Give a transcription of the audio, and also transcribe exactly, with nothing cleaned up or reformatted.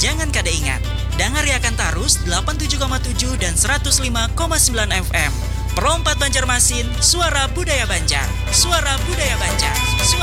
jangan kada ingat. Dengar Yakan Tarus delapan puluh tujuh koma tujuh dan seratus lima koma sembilan F M. Perompat Banjarmasin, suara budaya Banjar. Suara budaya Banjar. Suara